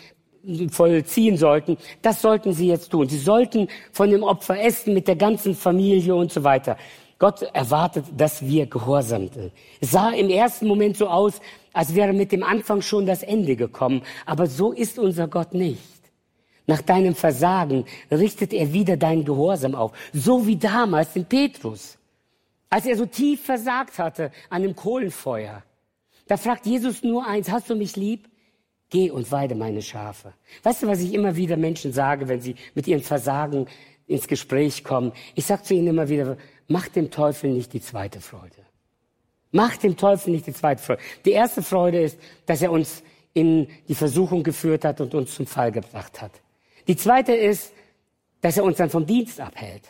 vollziehen sollten, das sollten sie jetzt tun. Sie sollten von dem Opfer essen mit der ganzen Familie und so weiter. Gott erwartet, dass wir gehorsam sind. Es sah im ersten Moment so aus, als wäre mit dem Anfang schon das Ende gekommen. Aber so ist unser Gott nicht. Nach deinem Versagen richtet er wieder deinen Gehorsam auf. So wie damals den Petrus. Als er so tief versagt hatte an dem Kohlenfeuer. Da fragt Jesus nur eins, hast du mich lieb? Geh und weide meine Schafe. Weißt du, was ich immer wieder Menschen sage, wenn sie mit ihren Versagen ins Gespräch kommen? Ich sage zu ihnen immer wieder, mach dem Teufel nicht die zweite Freude. Mach dem Teufel nicht die zweite Freude. Die erste Freude ist, dass er uns in die Versuchung geführt hat und uns zum Fall gebracht hat. Die zweite ist, dass er uns dann vom Dienst abhält.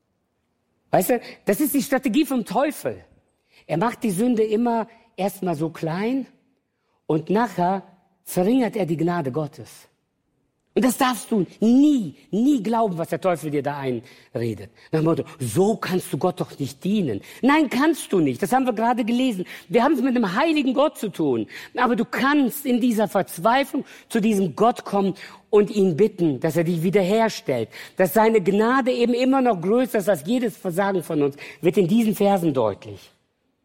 Weißt du, das ist die Strategie vom Teufel. Er macht die Sünde immer erstmal so klein und nachher verringert er die Gnade Gottes. Und das darfst du nie, nie glauben, was der Teufel dir da einredet. Nach dem Motto, so kannst du Gott doch nicht dienen. Nein, kannst du nicht. Das haben wir gerade gelesen. Wir haben es mit einem heiligen Gott zu tun. Aber du kannst in dieser Verzweiflung zu diesem Gott kommen und ihn bitten, dass er dich wiederherstellt. Dass seine Gnade eben immer noch größer ist als jedes Versagen von uns, wird in diesen Versen deutlich.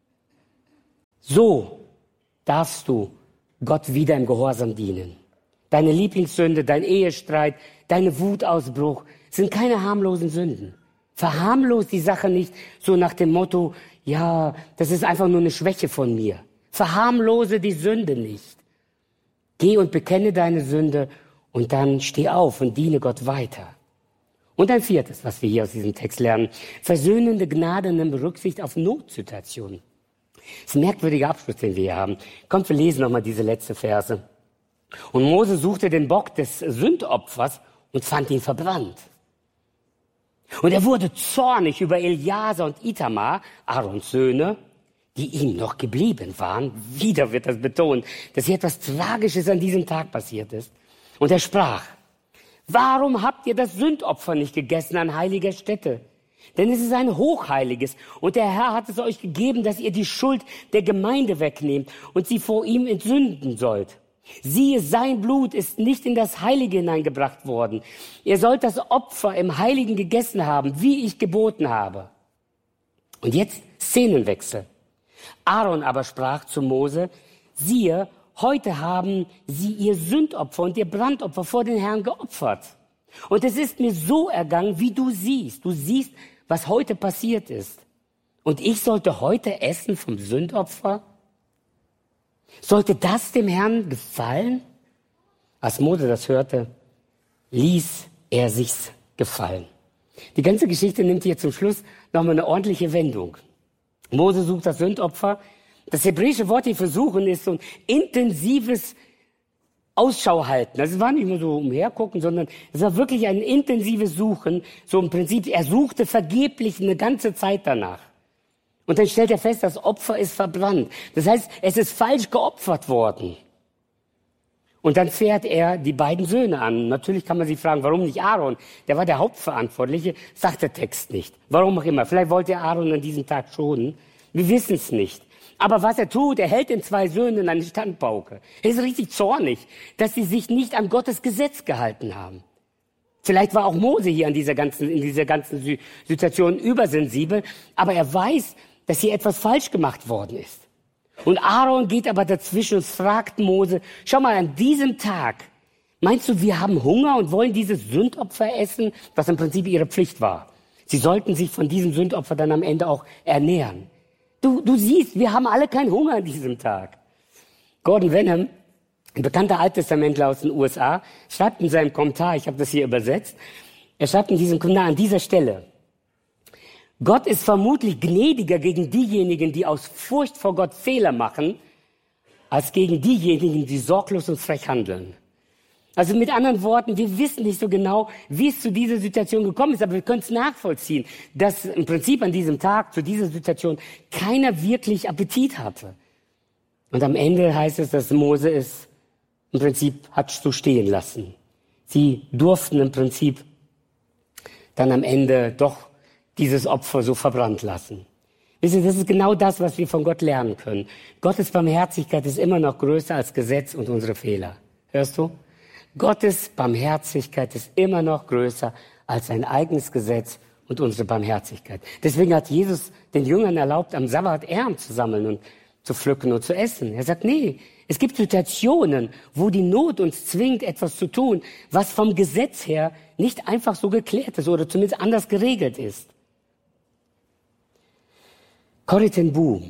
So darfst du Gott wieder im Gehorsam dienen. Deine Lieblingssünde, dein Ehestreit, deine Wutausbruch sind keine harmlosen Sünden. Verharmlos die Sache nicht so nach dem Motto, ja, das ist einfach nur eine Schwäche von mir. Verharmlose die Sünde nicht. Geh und bekenne deine Sünde und dann steh auf und diene Gott weiter. Und ein viertes, was wir hier aus diesem Text lernen, versöhnende Gnade nimmt Rücksicht auf Notsituationen. Das ist ein merkwürdiger Abschluss, den wir hier haben. Kommt, wir lesen nochmal diese letzte Verse. Und Mose suchte den Bock des Sündopfers und fand ihn verbrannt. Und er wurde zornig über Eleazar und Itamar, Aarons Söhne, die ihm noch geblieben waren. Wieder wird das betont, dass hier etwas Tragisches an diesem Tag passiert ist. Und er sprach, warum habt ihr das Sündopfer nicht gegessen an heiliger Stätte? Denn es ist ein hochheiliges und der Herr hat es euch gegeben, dass ihr die Schuld der Gemeinde wegnehmt und sie vor ihm entsünden sollt. Siehe, sein Blut ist nicht in das Heilige hineingebracht worden. Ihr sollt das Opfer im Heiligen gegessen haben, wie ich geboten habe. Und jetzt Szenenwechsel. Aaron aber sprach zu Mose, siehe, heute haben sie ihr Sündopfer und ihr Brandopfer vor den Herrn geopfert. Und es ist mir so ergangen, wie du siehst. Du siehst, was heute passiert ist. Und ich sollte heute essen vom Sündopfer? Sollte das dem Herrn gefallen? Als Mose das hörte, ließ er sich's gefallen. Die ganze Geschichte nimmt hier zum Schluss nochmal eine ordentliche Wendung. Mose sucht das Sündopfer. Das hebräische Wort hier für suchen ist so ein intensives Ausschau halten. Also es war nicht nur so umhergucken, sondern es war wirklich ein intensives Suchen. So im Prinzip, er suchte vergeblich eine ganze Zeit danach. Und dann stellt er fest, das Opfer ist verbrannt. Das heißt, es ist falsch geopfert worden. Und dann fährt er die beiden Söhne an. Natürlich kann man sich fragen, warum nicht Aaron? Der war der Hauptverantwortliche, sagt der Text nicht. Warum auch immer. Vielleicht wollte er Aaron an diesem Tag schonen. Wir wissen es nicht. Aber was er tut, er hält den zwei Söhnen eine Standpauke. Er ist richtig zornig, dass sie sich nicht an Gottes Gesetz gehalten haben. Vielleicht war auch Mose hier an dieser ganzen, in dieser ganzen Situation übersensibel, aber er weiß, dass hier etwas falsch gemacht worden ist. Und Aaron geht aber dazwischen und fragt Mose, schau mal, an diesem Tag, meinst du, wir haben Hunger und wollen dieses Sündopfer essen, was im Prinzip ihre Pflicht war? Sie sollten sich von diesem Sündopfer dann am Ende auch ernähren. Du, du siehst, wir haben alle keinen Hunger an diesem Tag. Gordon Wenham, ein bekannter Alttestamentler aus den U S A, schreibt in seinem Kommentar, ich habe das hier übersetzt, er schreibt in diesem Kommentar an dieser Stelle, Gott ist vermutlich gnädiger gegen diejenigen, die aus Furcht vor Gott Fehler machen, als gegen diejenigen, die sorglos und frech handeln. Also mit anderen Worten, wir wissen nicht so genau, wie es zu dieser Situation gekommen ist, aber wir können es nachvollziehen, dass im Prinzip an diesem Tag, zu dieser Situation, keiner wirklich Appetit hatte. Und am Ende heißt es, dass Mose es im Prinzip hat so stehen lassen. Sie durften im Prinzip dann am Ende doch dieses Opfer so verbrannt lassen. Wisst ihr, das ist genau das, was wir von Gott lernen können. Gottes Barmherzigkeit ist immer noch größer als Gesetz und unsere Fehler. Hörst du? Gottes Barmherzigkeit ist immer noch größer als sein eigenes Gesetz und unsere Barmherzigkeit. Deswegen hat Jesus den Jüngern erlaubt, am Sabbat Ähren zu sammeln und zu pflücken und zu essen. Er sagt, nee, es gibt Situationen, wo die Not uns zwingt, etwas zu tun, was vom Gesetz her nicht einfach so geklärt ist oder zumindest anders geregelt ist. Corrie ten Boom,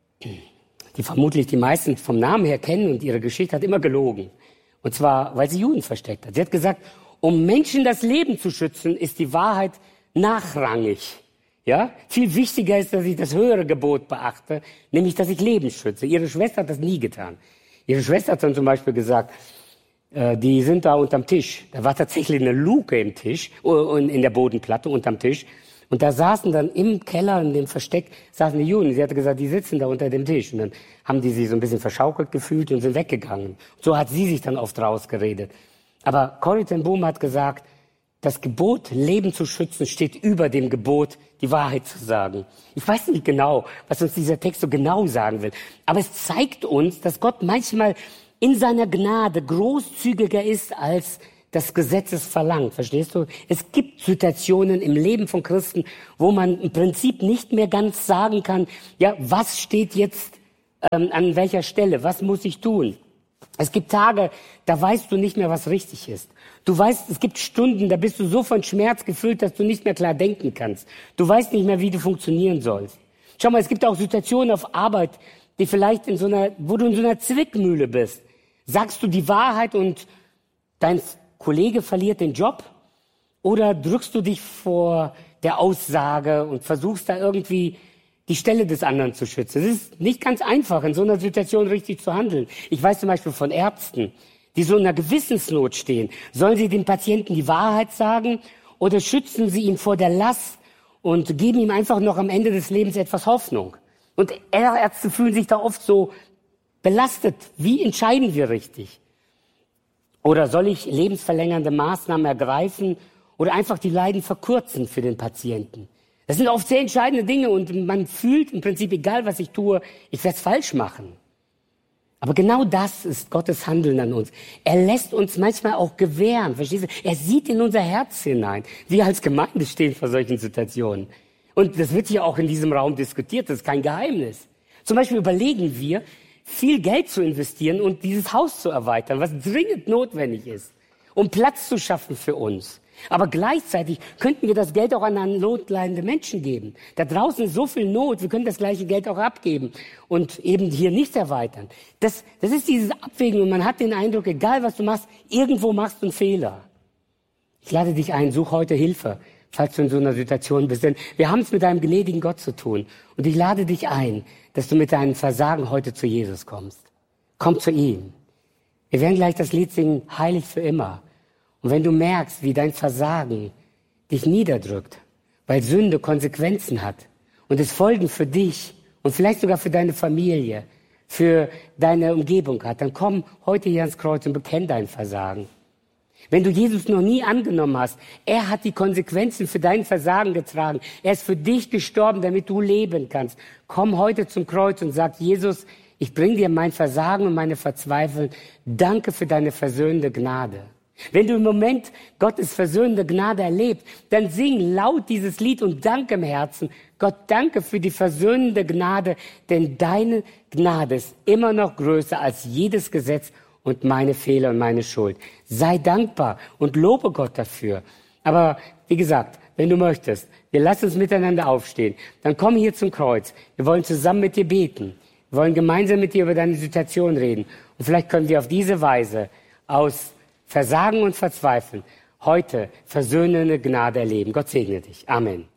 die vermutlich die meisten vom Namen her kennen und ihre Geschichte hat immer gelogen. Und zwar, weil sie Juden versteckt hat. Sie hat gesagt, um Menschen das Leben zu schützen, ist die Wahrheit nachrangig. Ja? Viel wichtiger ist, dass ich das höhere Gebot beachte, nämlich, dass ich Leben schütze. Ihre Schwester hat das nie getan. Ihre Schwester hat dann zum Beispiel gesagt, äh, die sind da unterm Tisch. Da war tatsächlich eine Luke im Tisch, uh, in der Bodenplatte unterm Tisch. Und da saßen dann im Keller, in dem Versteck, saßen die Juden. Sie hatte gesagt, die sitzen da unter dem Tisch. Und dann haben die sich so ein bisschen verschaukelt gefühlt und sind weggegangen. So hat sie sich dann oft rausgeredet. Aber Corrie ten Boom hat gesagt, das Gebot, Leben zu schützen, steht über dem Gebot, die Wahrheit zu sagen. Ich weiß nicht genau, was uns dieser Text so genau sagen will. Aber es zeigt uns, dass Gott manchmal in seiner Gnade großzügiger ist als das Gesetzes verlangt, verstehst du? Es gibt Situationen im Leben von Christen, wo man im Prinzip nicht mehr ganz sagen kann, ja, was steht jetzt ähm, an welcher Stelle, was muss ich tun? Es gibt Tage, da weißt du nicht mehr, was richtig ist. Du weißt, es gibt Stunden, da bist du so von Schmerz gefüllt, dass du nicht mehr klar denken kannst. Du weißt nicht mehr, wie du funktionieren sollst. Schau mal, es gibt auch Situationen auf Arbeit, die vielleicht in so einer, wo du in so einer Zwickmühle bist. Sagst du die Wahrheit und dein Kollege verliert den Job? Oder drückst du dich vor der Aussage und versuchst da irgendwie die Stelle des anderen zu schützen? Es ist nicht ganz einfach, in so einer Situation richtig zu handeln. Ich weiß zum Beispiel von Ärzten, die so in einer Gewissensnot stehen. Sollen sie dem Patienten die Wahrheit sagen oder schützen sie ihn vor der Last und geben ihm einfach noch am Ende des Lebens etwas Hoffnung? Und Ärzte fühlen sich da oft so belastet. Wie entscheiden wir richtig? Oder soll ich lebensverlängernde Maßnahmen ergreifen oder einfach die Leiden verkürzen für den Patienten? Das sind oft sehr entscheidende Dinge und man fühlt im Prinzip, egal was ich tue, ich werde es falsch machen. Aber genau das ist Gottes Handeln an uns. Er lässt uns manchmal auch gewähren, verstehst du? Er sieht in unser Herz hinein. Wir als Gemeinde stehen vor solchen Situationen. Und das wird hier auch in diesem Raum diskutiert, das ist kein Geheimnis. Zum Beispiel überlegen wir, viel Geld zu investieren und dieses Haus zu erweitern, was dringend notwendig ist, um Platz zu schaffen für uns. Aber gleichzeitig könnten wir das Geld auch an notleidende Menschen geben. Da draußen ist so viel Not, wir können das gleiche Geld auch abgeben und eben hier nicht erweitern. Das, das ist dieses Abwägen und man hat den Eindruck, egal was du machst, irgendwo machst du einen Fehler. Ich lade dich ein, such heute Hilfe, falls du in so einer Situation bist. Denn wir haben es mit einem gnädigen Gott zu tun. Und ich lade dich ein, dass du mit deinem Versagen heute zu Jesus kommst. Komm zu ihm. Wir werden gleich das Lied singen, heilig für immer. Und wenn du merkst, wie dein Versagen dich niederdrückt, weil Sünde Konsequenzen hat und es Folgen für dich und vielleicht sogar für deine Familie, für deine Umgebung hat, dann komm heute hier ans Kreuz und bekenn dein Versagen. Wenn du Jesus noch nie angenommen hast, er hat die Konsequenzen für dein Versagen getragen. Er ist für dich gestorben, damit du leben kannst. Komm heute zum Kreuz und sag, Jesus, ich bring dir mein Versagen und meine Verzweiflung. Danke für deine versöhnende Gnade. Wenn du im Moment Gottes versöhnende Gnade erlebst, dann sing laut dieses Lied und danke im Herzen. Gott, danke für die versöhnende Gnade, denn deine Gnade ist immer noch größer als jedes Gesetz und meine Fehler und meine Schuld. Sei dankbar und lobe Gott dafür. Aber wie gesagt, wenn du möchtest, wir lassen uns miteinander aufstehen. Dann komm hier zum Kreuz. Wir wollen zusammen mit dir beten. Wir wollen gemeinsam mit dir über deine Situation reden. Und vielleicht können wir auf diese Weise aus Versagen und Verzweifeln heute versöhnende Gnade erleben. Gott segne dich. Amen.